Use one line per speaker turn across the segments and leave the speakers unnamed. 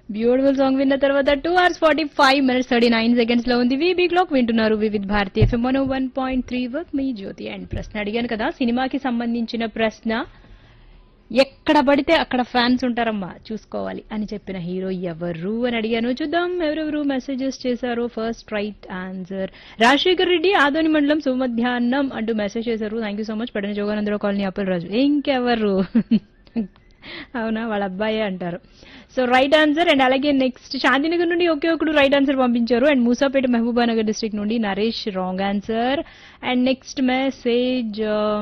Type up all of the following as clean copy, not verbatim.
Beautiful song విన్న తర్వాత 2 hours 45 minutes 39 seconds లో ఉంది వీబీ క్లాక్. వింటున్నారు Vividh Bharati FM 101.3 work me Jyothi. And ప్రశ్న అడిగాను కదా, సినిమాకి సంబంధించిన ప్రశ్న. ఎక్కడ పడితే అక్కడ ఫ్యాన్స్ ఉంటారమ్మా, చూసుకోవాలి అని చెప్పిన హీరో ఎవరు అని అడిగాను. చూద్దాం ఎవరెవరు మెసేజెస్ చేశారు. First right answer Rajasekhar Reddy, Adoni మండలం, సుమధ్యాహ్నం అంటూ మెసేజ్ చేశారు. Thank you so much. పడిన జోగానందరావు కాలనీ, అప్పల్ రాజు. ఇంకెవరు? అవునా, వాళ్ళ అబ్బాయే అంటారు. So right answer. అండ్ అలాగే నెక్స్ట్ శాంతినగర్ నుండి ఒకే ఒకడు రైట్ ఆన్సర్ పంపించారు. అండ్ మూసాపేట మహబూబానగర్ డిస్ట్రిక్ట్ నుండి Naresh wrong answer. And next message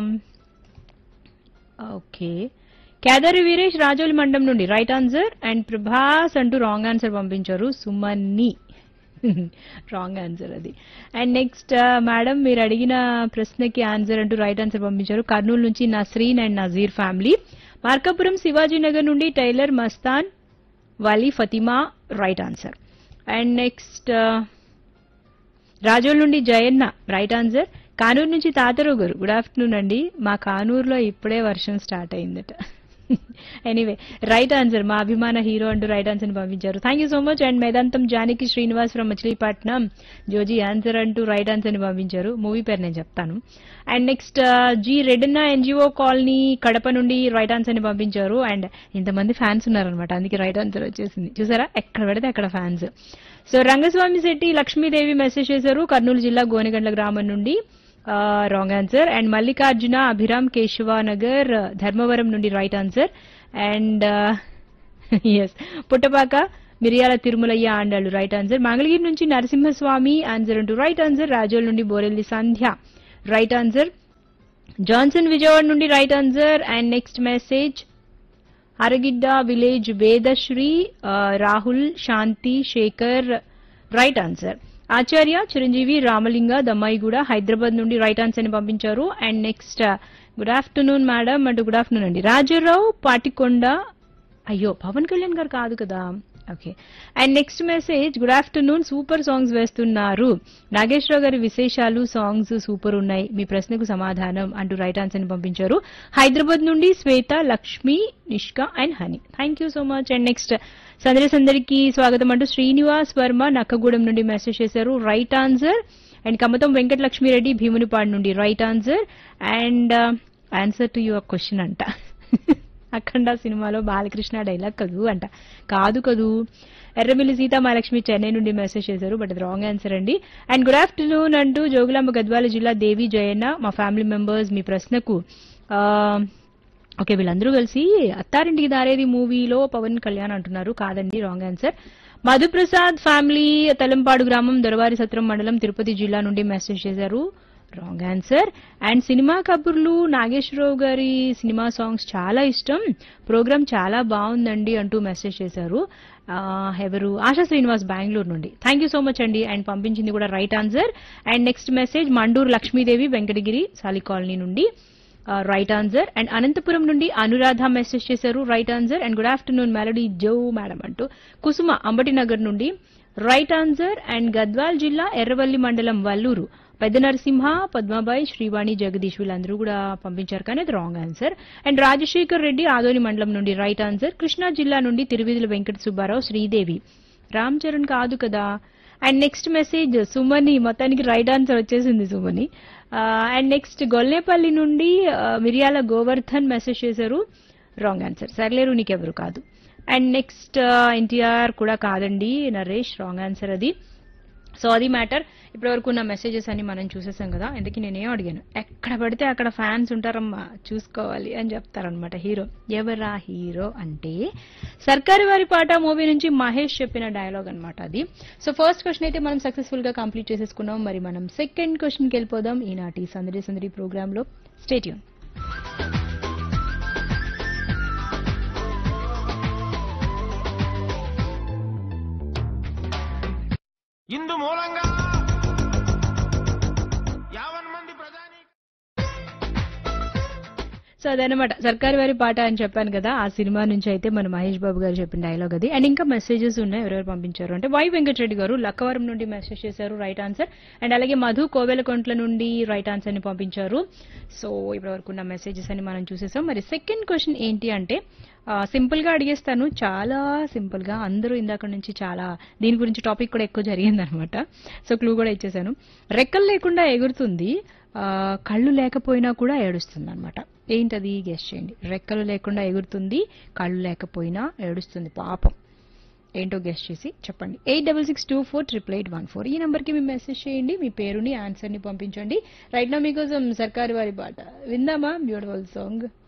okay, Kedari Veeresh Rajoli మండలం నుండి రైట్ ఆన్సర్. అండ్ ప్రభాస్ అంటూ రాంగ్ ఆన్సర్ పంపించారు. సుమన్ని రాంగ్ ఆన్సర్ అది. అండ్ నెక్స్ట్ మేడం మీరు అడిగిన ప్రశ్నకి ఆన్సర్ అంటూ రైట్ ఆన్సర్ పంపించారు. కర్నూలు నుంచి నస్రీన్ అండ్ నజీర్ ఫ్యామిలీ. మార్కాపురం శివాజీనగర్ నుండి tailor Mastan Vali Fatima right answer. And next Razole నుండి జయన్న రైట్ ఆన్సర్. కానూరు నుంచి తాతారావు గారు, గుడ్ ఆఫ్టర్నూన్ అండి. మా కానూరులో ఇప్పుడే వర్షం స్టార్ట్ అయిందట. ఎనీవే రైట్ ఆన్సర్ మా అభిమాన హీరో అంటూ రైట్ ఆన్సర్ పంపించారు. Thank you so much. And Medantham Janaki Srinivas from Machilipatnam Joji answer అంటూ రైట్ ఆన్సర్ ని పంపించారు. మూవీ పేరు నేను చెప్తాను. And next G Reddanna NGO colony Kadapa నుండి రైట్ ఆన్సర్ ని పంపించారు. అండ్ ఇంతమంది ఫ్యాన్స్ ఉన్నారనమాట, అందుకే రైట్ ఆన్సర్ వచ్చేసింది. చూసారా, ఎక్కడ పెడితే అక్కడ fans. So Rangaswamy Shetty Lakshmidevi message చేశారు. కర్నూలు జిల్లా గోనెగండ్ల గ్రామం నుండి wrong answer. And Mallikarjuna Abhiram Keshavanagar Dharmavaram నుండి right answer. And yes Puttapaka మిరియాల తిరుమలయ్య ఆండాళ్ళు రైట్ ఆన్సర్. మంగళగిరి నుంచి నరసింహస్వామి ఆన్సర్ అంటూ రైట్ ఆన్సర్. రాజోల్ నుండి బోరెల్లి సంధ్య రైట్ ఆన్సర్. జాన్సన్ విజయవాడ నుండి right answer. And next message Aragidda village Vedasri Rahul Shanti Shekhar right answer. ఆచార్య చిరంజీవి రామలింగ దమ్మాయిగూడ హైదరాబాద్ నుండి రైట్ ఆన్సర్ ని పంపించారు. And next good afternoon madam అంటూ గుడ్ ఆఫ్టర్నూన్ అండి. రాజారావు పాటికొండ, అయ్యో పవన్ కళ్యాణ్ గారు కాదు కదా, okay. And next message good afternoon, super songs వేస్తున్నారు, నాగేశ్వరరావు గారి విశేషాలు సాంగ్స్ సూపర్ ఉన్నాయి, మీ ప్రశ్నకు సమాధానం అంటూ రైట్ ఆన్సర్ ని పంపించారు. హైదరాబాద్ నుండి శ్వేత, Lakshmi, Nishka and honey. Thank you so much. And next సందరికి స్వాగతం అంటూ శ్రీనివాస్ వర్మ నక్కగూడెం నుండి మెసేజ్ చేశారు. Right answer. And Kamatham Venkatalakshmi Reddy Bheemunipadu నుండి right answer. And answer to your question అంట. అఖండ సినిమాలో బాలకృష్ణ డైలాగ్ కదూ అంట. కాదు కదూ. ఎర్రమిల్లి సీతామహాలక్ష్మి చెన్నై నుండి మెసేజ్ చేశారు, బట్ అది రాంగ్ ఆన్సర్ అండి. అండ్ గుడ్ ఆఫ్టర్నూన్ అంటూ జోగులాంబ గద్వాల జిల్లా దేవి జయన్న, మా ఫ్యామిలీ మెంబర్స్ మీ ప్రశ్నకు ఓకే వీళ్ళందరూ కలిసి అత్తారింటికి దారేది మూవీలో పవన్ కళ్యాణ్ అంటున్నారు. కాదండి, wrong answer. Madhu Prasad family Talampadu గ్రామం దొరవారి సత్రం మండలం తిరుపతి జిల్లా నుండి మెసేజ్ చేశారు. Wrong answer. అండ్ సినిమా కబుర్లు నాగేశ్వరరావు గారి సినిమా సాంగ్స్ చాలా ఇష్టం, ప్రోగ్రామ్ చాలా బాగుందండి అంటూ మెసేజ్ చేశారు. ఎవరు? ఆశా శ్రీనివాస్ బెంగళూరు నుండి. థ్యాంక్ యూ సో మచ్ అండి. అండ్ పంపించింది కూడా right answer. And next message Mandur Lakshmidevi Venkatagiri సాలి కాలనీ నుండి రైట్ ఆన్సర్. అండ్ అనంతపురం నుండి అనురాధ మెసేజ్ చేశారు, right answer. And good afternoon melody Joe madam అంటూ కుసుమ అంబటినగర్ నుండి రైట్ ఆన్సర్. అండ్ గద్వాల్ జిల్లా ఎర్రవల్లి మండలం వల్లూరు పెద్ద నరసింహ, పద్మాబాయి, శ్రీవాణి, జగదీష్ వీళ్ళందరూ కూడా పంపించారు, కానీ అది wrong answer. And Rajasekhar Reddy Adoni మండలం నుండి రైట్ ఆన్సర్. కృష్ణా జిల్లా నుండి తిరువిధుల వెంకట సుబ్బారావు, శ్రీదేవి, రామ్ చరణ్ కాదు కదా. అండ్ నెక్స్ట్ మెసేజ్ సుమని, మొత్తానికి రైట్ ఆన్సర్ వచ్చేసింది సుమని. అండ్ నెక్స్ట్ గొల్లేపల్లి నుండి మిరియాల గోవర్ధన్ మెసేజ్ చేశారు, రాంగ్ ఆన్సర్. సర్లేరు నీకెవరు కాదు. అండ్ నెక్స్ట్ ఎన్టీఆర్ కూడా కాదండి, నరేష్ రాంగ్ ఆన్సర్ అది. సో అది మ్యాటర్. ఇప్పటివరకు ఉన్న మెసేజెస్ అన్ని మనం చూసేసాం కదా. ఎందుకు నేనేం అడిగాను, ఎక్కడ పడితే అక్కడ ఫ్యాన్స్ ఉంటారమ్మా, చూసుకోవాలి అని చెప్తారనమాట హీరో. ఎవరా హీరో అంటే సర్కారు వారి పాట మూవీ నుంచి మహేష్ చెప్పిన డైలాగ్ అనమాట అది. సో ఫస్ట్ క్వశ్చన్ అయితే మనం సక్సెస్ఫుల్ గా కంప్లీట్ చేసేసుకున్నాం. మరి మనం సెకండ్ క్వశ్చన్ కి వెళ్ళిపోదాం ఈనాటి సందడి ప్రోగ్రామ్ లో. Stay tune.
ఇందు మూలంగా యావన్ మంది ప్రధాని.
సో అదనమాట సర్కారు వారి పాట అని చెప్పాను కదా, ఆ సినిమా నుంచి అయితే మన మహేష్ బాబు గారు చెప్పిన డైలాగ్ అది. అండ్ ఇంకా మెసేజెస్ ఉన్నాయి, ఎవరెవరు పంపించారు అంటే వై వెంకటరెడ్డి గారు లక్కవరం నుండి మెసేజ్ చేశారు, రైట్ ఆన్సర్. అండ్ అలాగే మధు కోవెలకొంట్ల నుండి రైట్ ఆన్సర్ ని పంపించారు. సో ఇప్పటివరకు ఉన్న మెసేజెస్ అని మనం చూసేసాం. మరి సెకండ్ క్వశ్చన్ ఏంటి అంటే సింపుల్ గా అడిగేస్తాను, చాలా సింపుల్ గా. అందరూ ఇందాక నుంచి చాలా దీని గురించి టాపిక్ కూడా ఎక్కువ జరిగిందనమాట. సో క్లూ కూడా ఇచ్చేసాను. రెక్కలు లేకుండా ఎగురుతుంది, కళ్ళు లేకపోయినా కూడా ఏడుస్తుంది అనమాట. ఏంటది గెస్ చేయండి. రెక్కలు లేకుండా ఎగురుతుంది, కళ్ళు లేకపోయినా ఏడుస్తుంది పాపం. ఏంటో గెస్ట్ చేసి చెప్పండి. 8662488814 ఈ నెంబర్కి మీ మెసేజ్ చేయండి, మీ పేరుని ఆన్సర్ని పంపించండి. రైట్ నా మీకోసం సర్కారు వారి పాట విందామా, బ్యూటిఫుల్ సాంగ్.